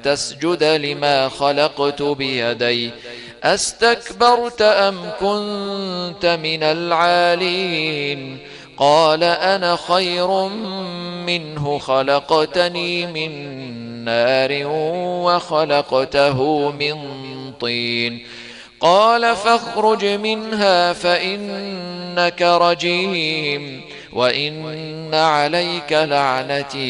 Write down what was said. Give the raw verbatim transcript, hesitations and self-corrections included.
تسجد لما خلقت بيدي أستكبرت أم كنت من العالين قال أنا خير منه خلقتني من نار وخلقته من طين قال فاخرج منها فإنك رجيم وإن عليك لعنتي